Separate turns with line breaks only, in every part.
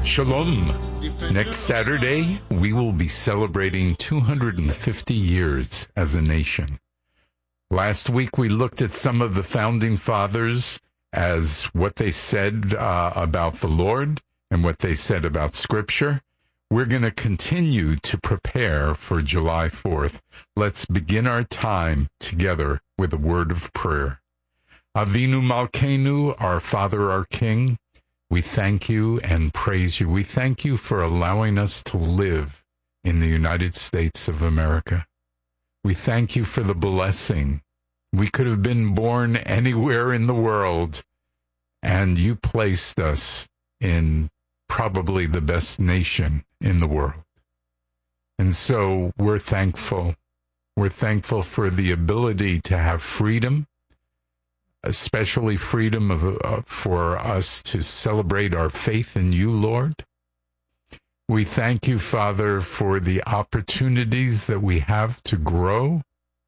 Shalom. Next Saturday, we will be celebrating 250 years as a nation. Last week, we looked at some of the founding fathers as what they said about the Lord and what they said about Scripture. We're going to continue to prepare for July 4th. Let's begin our time together with a word of prayer. Avinu Malkeinu, our Father, our King, we thank you and praise you. We thank you for allowing us to live in the United States of America. We thank you for the blessing. We could have been born anywhere in the world, and you placed us in probably the best nation in the world. And so we're thankful. We're thankful for the ability to have freedom, especially freedom for us to celebrate our faith in you, Lord. We thank you, Father, for the opportunities that we have to grow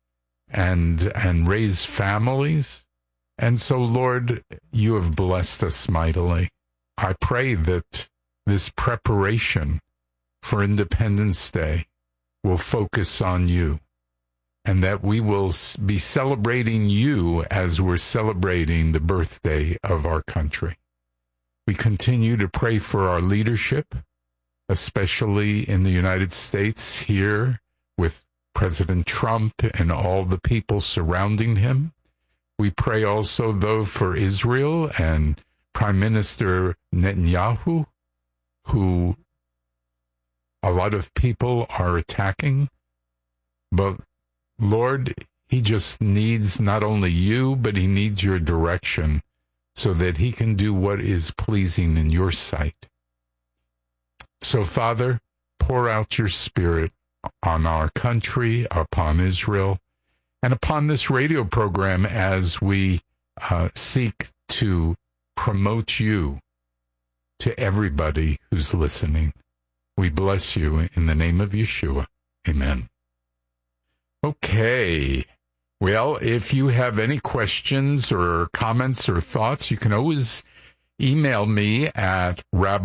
and raise families. And so, Lord, you have blessed us mightily. I pray that this preparation for Independence Day will focus on you, and that we will be celebrating you as we're celebrating the birthday of our country. We continue to pray for our leadership, especially in the United States here with President Trump and all the people surrounding him. We pray also, though, for Israel and Prime Minister Netanyahu, who a lot of people are attacking, but Lord, he just needs not only you, but he needs your direction so that he can do what is pleasing in your sight. So, Father, pour out your Spirit on our country, upon Israel, and upon this radio program as we seek to promote you to everybody who's listening. We bless you in the name of Yeshua. Amen. Okay. Well, if you have any questions or comments or thoughts, you can always email me at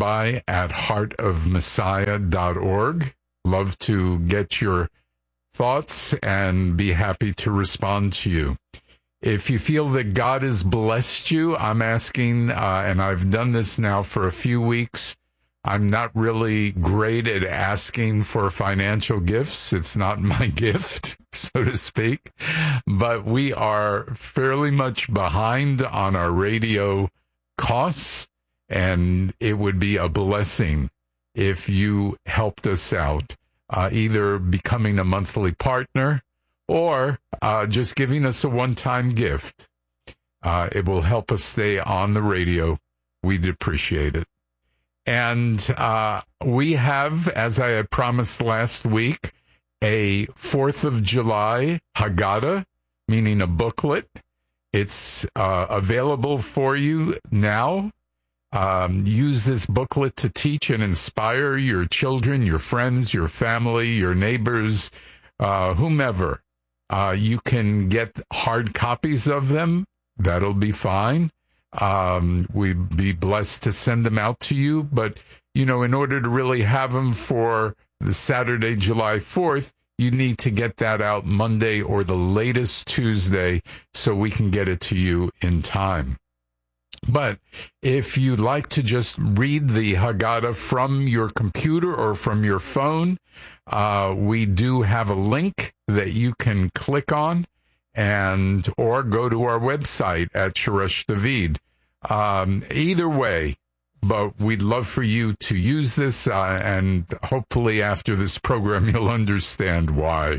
rabbi@heartofmessiah.org. Love to get your thoughts and be happy to respond to you. If you feel that God has blessed you, I'm asking, and I've done this now for a few weeks, I'm not really great at asking for financial gifts. It's not my gift, so to speak. But we are fairly much behind on our radio costs, and it would be a blessing if you helped us out, either becoming a monthly partner or just giving us a one-time gift. It will help us stay on the radio. We'd appreciate it. And we have, as I had promised last week, a 4th of July Haggadah, meaning a booklet. It's available for you now. Use this booklet to teach and inspire your children, your friends, your family, your neighbors, whomever. You can get hard copies of them. That'll be fine. We'd be blessed to send them out to you, but, in order to really have them for the Saturday, July 4th, you need to get that out Monday or the latest Tuesday so we can get it to you in time. But if you'd like to just read the Haggadah from your computer or from your phone, we do have a link that you can click on or go to our website at Shoresh David. Either way, but we'd love for you to use this, and hopefully after this program you'll understand why.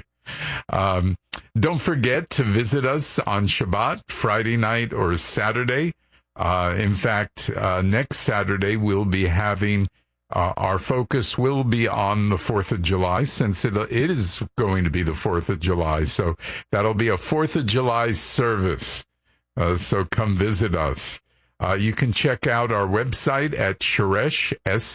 Don't forget to visit us on Shabbat, Friday night or Saturday. In fact, next Saturday we'll be having our focus will be on the 4th of July, since it is going to be the 4th of July. So that'll be a 4th of July service. So come visit us. You can check out our website at Shoresh,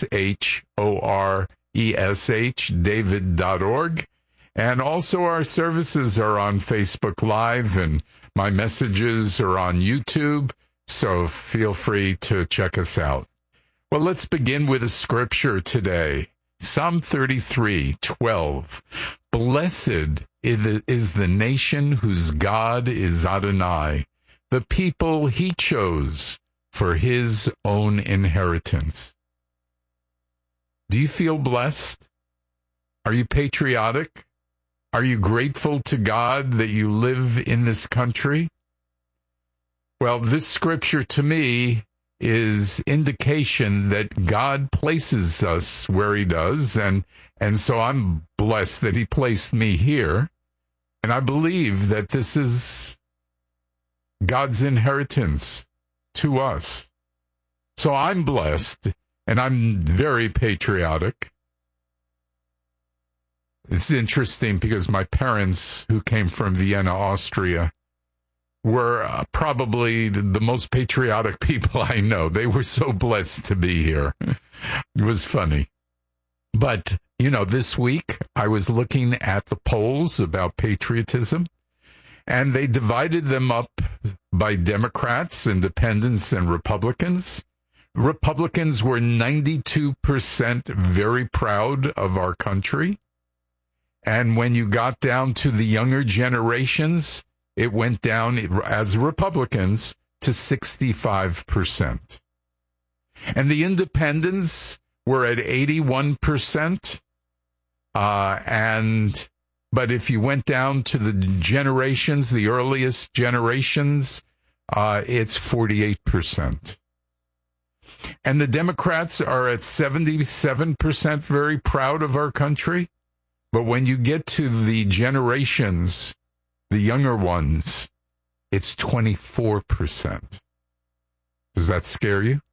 SHORESH, David.org. And also our services are on Facebook Live, and my messages are on YouTube. So feel free to check us out. Well, let's begin with a scripture today. Psalm 33:12. Blessed is the nation whose God is Adonai, the people he chose for his own inheritance. Do you feel blessed? Are you patriotic? Are you grateful to God that you live in this country? Well, this scripture to me is indication that God places us where he does, and so I'm blessed that he placed me here, and I believe that this is God's inheritance to us. So I'm blessed, and I'm very patriotic. It's interesting because my parents, who came from Vienna, Austria, were probably the most patriotic people I know. They were so blessed to be here. It was funny. But, this week I was looking at the polls about patriotism, and they divided them up by Democrats, Independents, and Republicans. Republicans were 92% very proud of our country. And when you got down to the younger generations, it went down as Republicans to 65%. And the independents were at 81%. But if you went down to the generations, the earliest generations, it's 48%. And the Democrats are at 77% very proud of our country. But when you get to the generations, the younger ones, it's 24%. Does that scare you?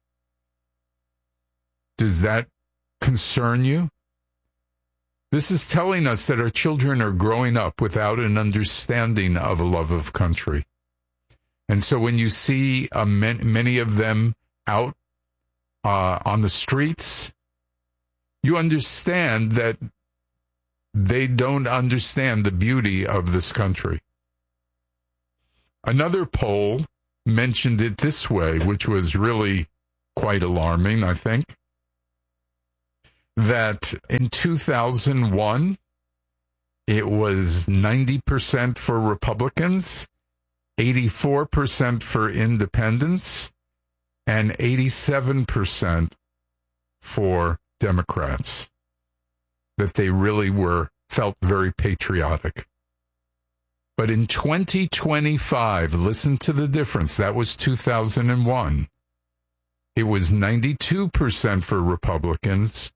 Does that concern you? This is telling us that our children are growing up without an understanding of a love of country. And so when you see many of them out on the streets, you understand that they don't understand the beauty of this country. Another poll mentioned it this way, which was really quite alarming, I think, that in 2001, it was 90% for Republicans, 84% for independents, and 87% for Democrats, that they really felt very patriotic. But in 2025, listen to the difference. That was 2001. It was 92% for Republicans,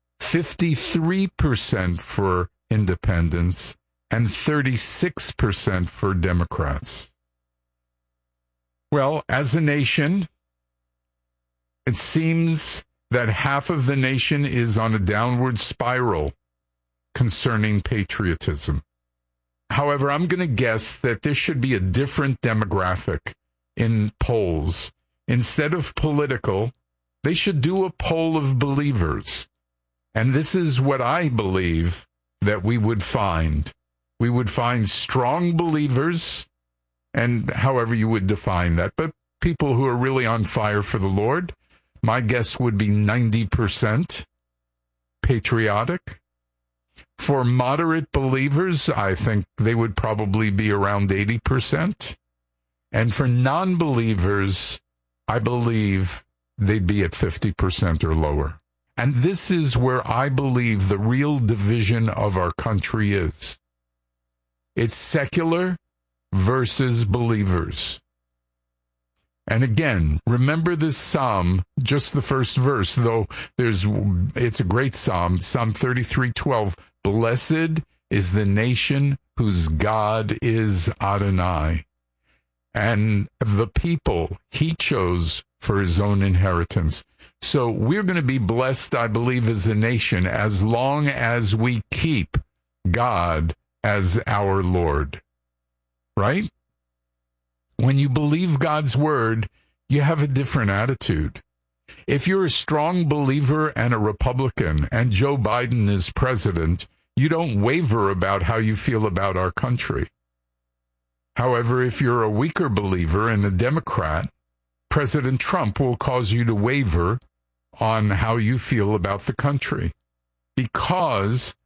53% for independents, and 36% for Democrats. Well, as a nation, it seems that half of the nation is on a downward spiral concerning patriotism. However, I'm going to guess that there should be a different demographic in polls. Instead of political, they should do a poll of believers. And this is what I believe that we would find. We would find strong believers, and however you would define that, but people who are really on fire for the Lord. My guess would be 90% patriotic. For moderate believers, I think they would probably be around 80%. And for non-believers, I believe they'd be at 50% or lower. And this is where I believe the real division of our country is. It's secular versus believers. And again, remember this psalm, just the first verse, though it's a great psalm, Psalm 33:12. Blessed is the nation whose God is Adonai, and the people he chose for his own inheritance. So we're going to be blessed, I believe, as a nation, as long as we keep God as our Lord. Right? When you believe God's word, you have a different attitude. If you're a strong believer and a Republican, and Joe Biden is president, you don't waver about how you feel about our country. However, if you're a weaker believer and a Democrat, President Trump will cause you to waver on how you feel about the country, because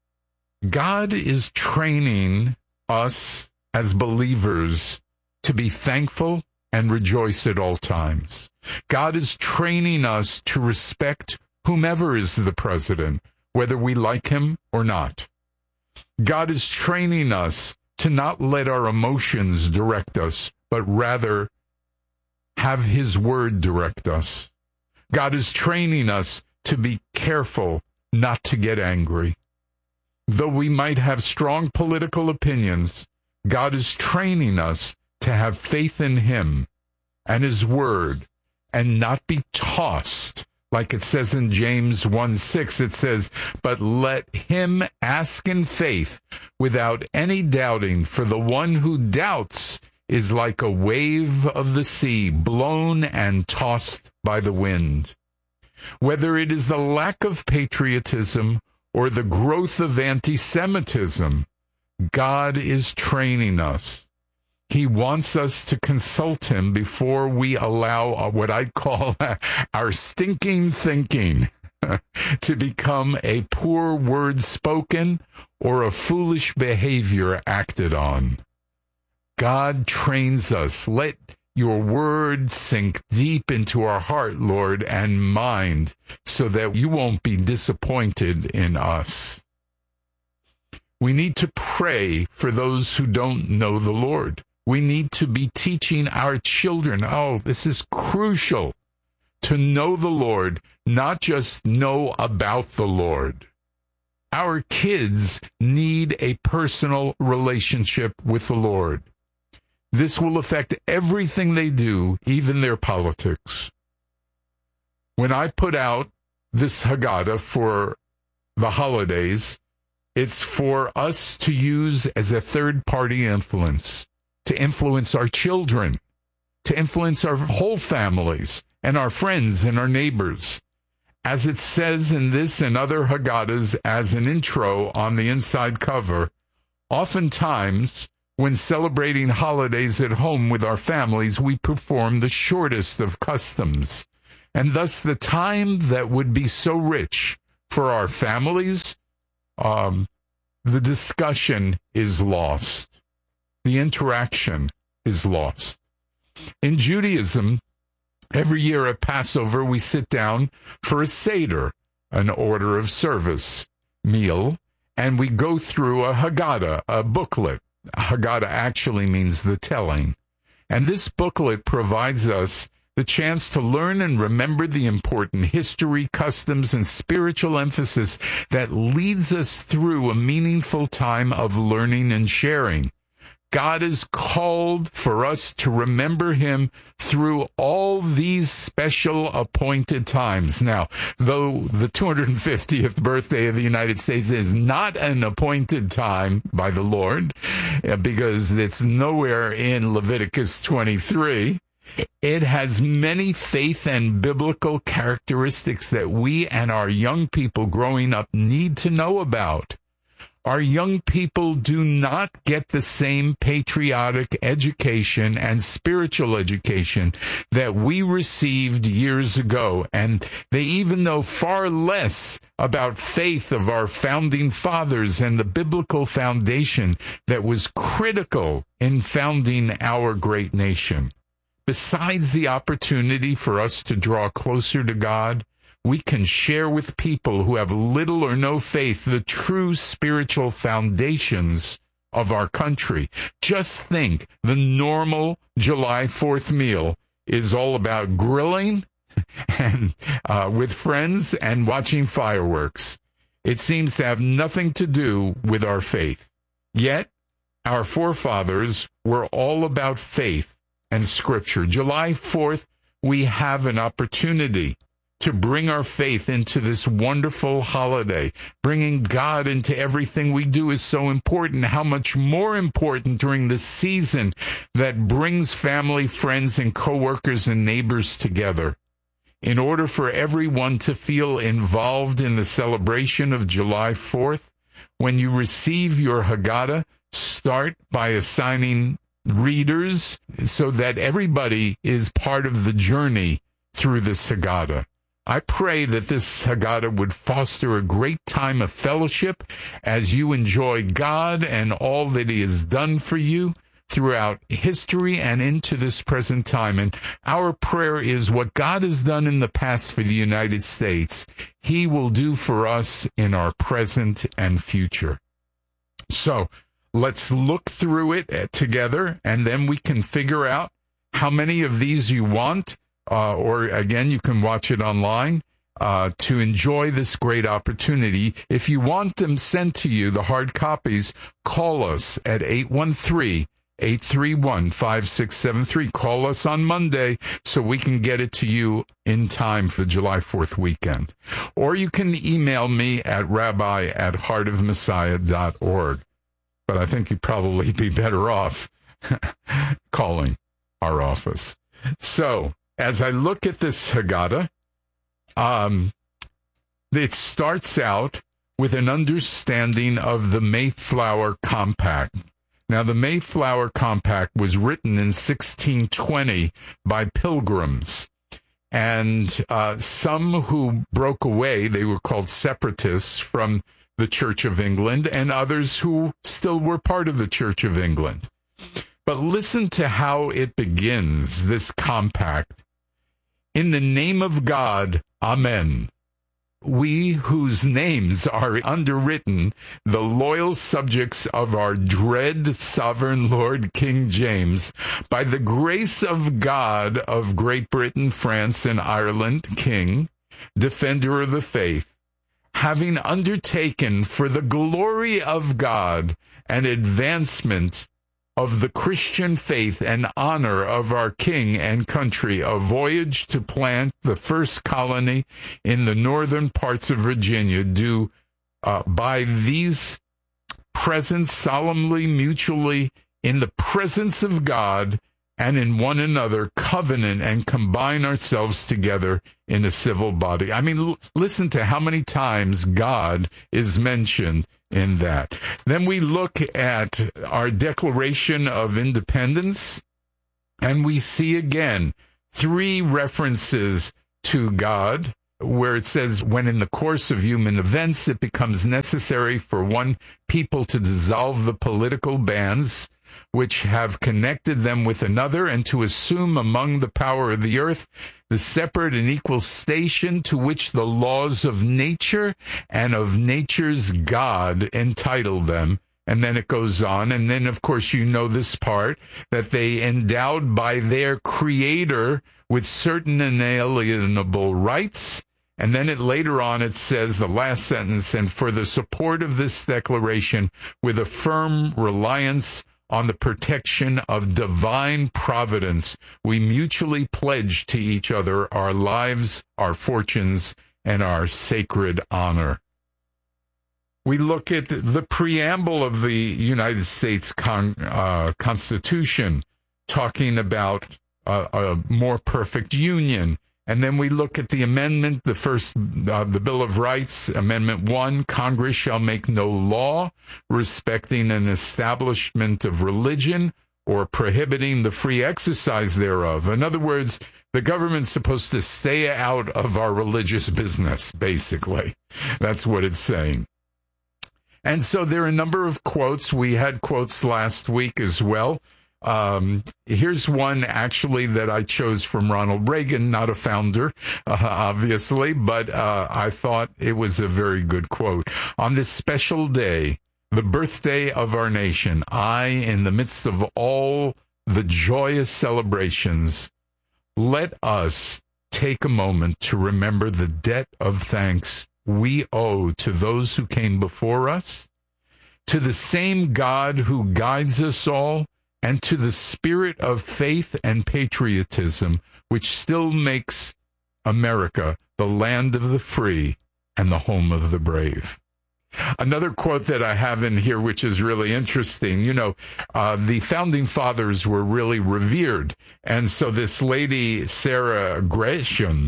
God is training us as believers to be thankful and rejoice at all times. God is training us to respect whomever is the president, whether we like him or not. God is training us to not let our emotions direct us, but rather have his word direct us. God is training us to be careful not to get angry. Though we might have strong political opinions, God is training us to have faith in him and his word and not be tossed. Like it says in James 1:6, it says, "But let him ask in faith without any doubting, for the one who doubts is like a wave of the sea, blown and tossed by the wind." Whether it is the lack of patriotism or the growth of anti-Semitism, God is training us. He wants us to consult him before we allow what I call our stinking thinking to become a poor word spoken or a foolish behavior acted on. God trains us. Let your word sink deep into our heart, Lord, and mind, so that you won't be disappointed in us. We need to pray for those who don't know the Lord. We need to be teaching our children. Oh, this is crucial, to know the Lord, not just know about the Lord. Our kids need a personal relationship with the Lord. This will affect everything they do, even their politics. When I put out this Haggadah for the holidays, it's for us to use as a third-party influence, to influence our children, to influence our whole families and our friends and our neighbors. As it says in this and other Haggadahs as an intro on the inside cover, oftentimes when celebrating holidays at home with our families, we perform the shortest of customs. And thus the time that would be so rich for our families, the discussion is lost. The interaction is lost. In Judaism, every year at Passover, we sit down for a Seder, an order of service meal, and we go through a Haggadah, a booklet. Haggadah actually means the telling. And this booklet provides us the chance to learn and remember the important history, customs, and spiritual emphasis that leads us through a meaningful time of learning and sharing. God is called for us to remember him through all these special appointed times. Now, though the 250th birthday of the United States is not an appointed time by the Lord, because it's nowhere in Leviticus 23, it has many faith and biblical characteristics that we and our young people growing up need to know about. Our young people do not get the same patriotic education and spiritual education that we received years ago, and they even know far less about faith of our founding fathers and the biblical foundation that was critical in founding our great nation. Besides the opportunity for us to draw closer to God, we can share with people who have little or no faith the true spiritual foundations of our country. Just think, the normal July 4th meal is all about grilling and with friends and watching fireworks. It seems to have nothing to do with our faith. Yet, our forefathers were all about faith and Scripture. July 4th, we have an opportunity to bring our faith into this wonderful holiday. Bringing God into everything we do is so important. How much more important during this season that brings family, friends, and coworkers and neighbors together. In order for everyone to feel involved in the celebration of July 4th, when you receive your Haggadah, start by assigning readers so that everybody is part of the journey through this Haggadah. I pray that this Haggadah would foster a great time of fellowship as you enjoy God and all that He has done for you throughout history and into this present time. And our prayer is what God has done in the past for the United States, He will do for us in our present and future. So let's look through it together, and then we can figure out how many of these you want. Or again, you can watch it online to enjoy this great opportunity. If you want them sent to you, the hard copies, call us at 813-831-5673. Call us on Monday so we can get it to you in time for the July 4th weekend. Or you can email me at rabbi@heartofmessiah.org. But I think you'd probably be better off calling our office. So, as I look at this Haggadah, it starts out with an understanding of the Mayflower Compact. Now, the Mayflower Compact was written in 1620 by pilgrims, and some who broke away, they were called separatists from the Church of England, and others who still were part of the Church of England. But listen to how it begins, this compact. In the name of God, Amen. We whose names are underwritten, the loyal subjects of our dread sovereign Lord King James, by the grace of God of Great Britain, France, and Ireland, King, defender of the faith, having undertaken for the glory of God and advancement of the Christian faith and honor of our king and country, a voyage to plant the first colony in the northern parts of Virginia, do by these present solemnly, mutually, in the presence of God and in one another, covenant and combine ourselves together in a civil body. I mean, listen to how many times God is mentioned in that. Then we look at our Declaration of Independence, and we see again 3 references to God, where it says, when in the course of human events it becomes necessary for one people to dissolve the political bands which have connected them with another, and to assume among the power of the earth the separate and equal station to which the laws of nature and of nature's God entitle them. And then it goes on, and then, of course, you know this part, that they endowed by their Creator with certain inalienable rights. And then later on it says, the last sentence, and for the support of this declaration, with a firm reliance on the protection of divine providence, we mutually pledge to each other our lives, our fortunes, and our sacred honor. We look at the preamble of the United States Constitution, talking about a more perfect union. And then we look at the amendment, the Bill of Rights, Amendment 1, Congress shall make no law respecting an establishment of religion or prohibiting the free exercise thereof. In other words, the government's supposed to stay out of our religious business, basically. That's what it's saying. And so there are a number of quotes. We had quotes last week as well. Here's one actually that I chose from Ronald Reagan, not a founder, obviously, but I thought it was a very good quote. On this special day, the birthday of our nation, I, in the midst of all the joyous celebrations, let us take a moment to remember the debt of thanks we owe to those who came before us, to the same God who guides us all, and to the spirit of faith and patriotism which still makes America the land of the free and the home of the brave. Another quote that I have in here, which is really interesting, the founding fathers were really revered. And so this lady, Sarah Gresham,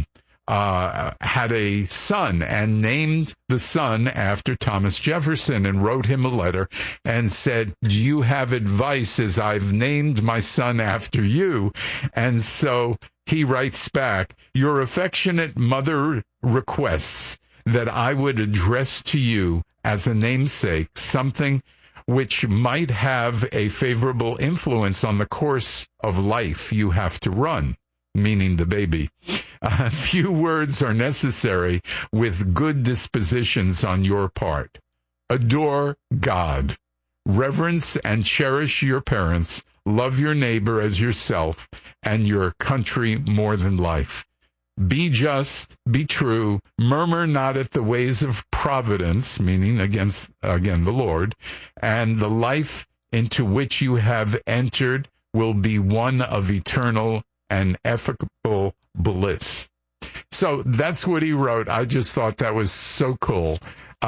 had a son and named the son after Thomas Jefferson and wrote him a letter and said, "Do you have advice as I've named my son after you?" And so he writes back, "Your affectionate mother requests that I would address to you as a namesake something which might have a favorable influence on the course of life you have to run," meaning the baby. "A few words are necessary with good dispositions on your part. Adore God. Reverence and cherish your parents. Love your neighbor as yourself and your country more than life. Be just, be true, murmur not at the ways of providence," meaning against, again, the Lord, "and the life into which you have entered will be one of eternal and efficable bliss." So that's what he wrote. I just thought that was so cool.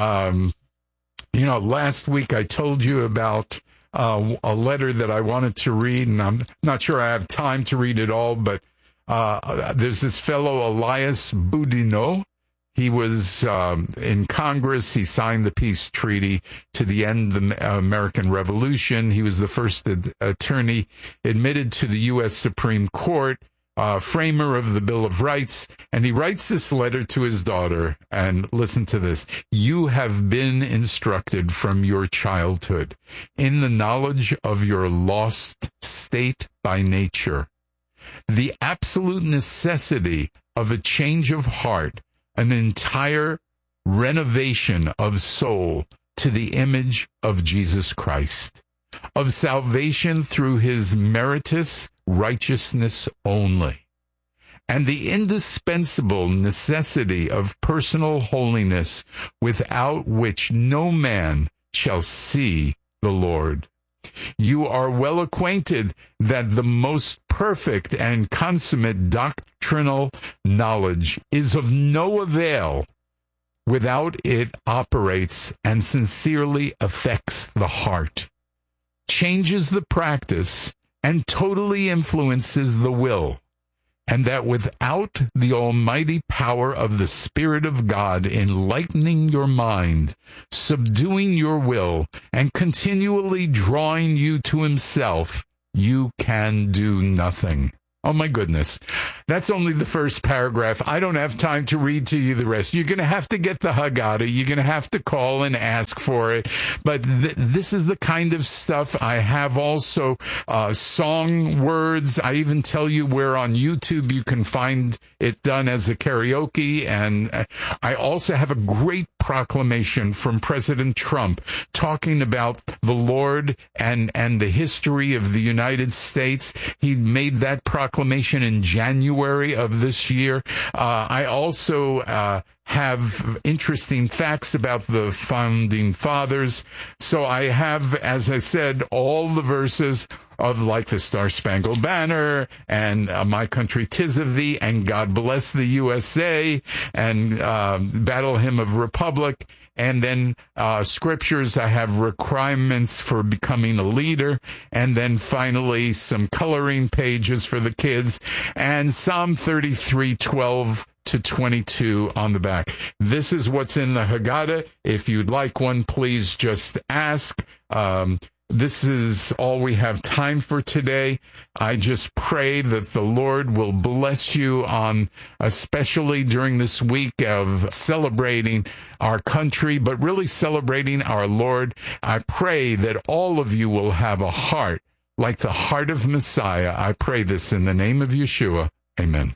Last week I told you about a letter that I wanted to read, and I'm not sure I have time to read it all, but there's this fellow, Elias Boudinot. He was in Congress. He signed the peace treaty to the end of the American Revolution. He was the first attorney admitted to the U.S. Supreme Court, framer of the Bill of Rights. And he writes this letter to his daughter. And listen to this. "You have been instructed from your childhood in the knowledge of your lost state by nature, the absolute necessity of a change of heart, an entire renovation of soul to the image of Jesus Christ, of salvation through his meritorious righteousness only, and the indispensable necessity of personal holiness without which no man shall see the Lord. You are well acquainted that the most perfect and consummate doctrinal knowledge is of no avail without it operates and sincerely affects the heart, changes the practice, and totally influences the will, and that without the almighty power of the Spirit of God enlightening your mind, subduing your will, and continually drawing you to himself, you can do nothing." Oh, my goodness. That's only the first paragraph. I don't have time to read to you the rest. You're going to have to get the Haggadah. You're going to have to call and ask for it. But this is the kind of stuff. I have also song words. I even tell you where on YouTube you can find it done as a karaoke. And I also have a great proclamation from President Trump talking about the Lord and the history of the United States. He made that proclamation in January of this year. I also have interesting facts about the founding fathers. So I have, as I said, all the verses of like the Star Spangled Banner and My Country 'Tis of Thee and God Bless the USA and Battle Hymn of Republic. And then scriptures, I have requirements for becoming a leader. And then finally some coloring pages for the kids. And Psalm 33:12 to 22 on the back. This is what's in the Haggadah. If you'd like one, please just ask. This is all we have time for today. I just pray that the Lord will bless you on, especially during this week of celebrating our country, but really celebrating our Lord. I pray that all of you will have a heart like the heart of Messiah. I pray this in the name of Yeshua. Amen.